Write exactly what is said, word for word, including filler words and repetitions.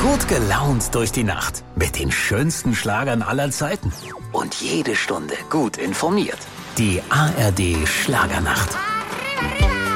Gut gelaunt durch die Nacht mit den schönsten Schlagern aller Zeiten. Und jede Stunde gut informiert. Die A R D Schlagernacht.